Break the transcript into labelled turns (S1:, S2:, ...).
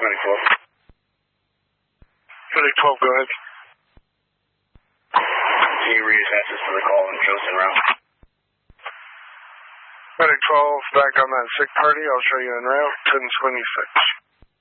S1: Medic 12.
S2: Medic 12, go ahead.
S1: Can you read access for the call and show us en route?
S2: Medic 12, back on that sick party. I'll show you en route, 1026.